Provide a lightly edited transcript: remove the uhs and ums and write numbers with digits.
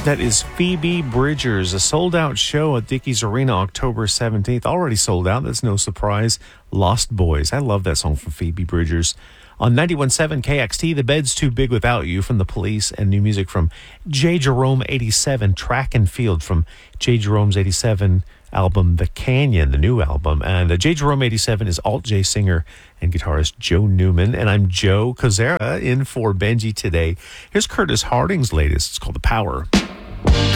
That is Phoebe Bridgers, a sold-out show at Dickies Arena October 17th. Already sold out. That's no surprise. Lost Boys. I love that song from Phoebe Bridgers. On 91.7 KXT, The Bed's Too Big Without You from The Police, and new music from J. Jerome 87, Track and Field from J. Jerome's 87 album, The Canyon, the new album. And J. Jerome 87 is Alt J singer and guitarist Joe Newman. And I'm Joe Kozera in for Benji today. Here's Curtis Harding's latest. It's called The Power.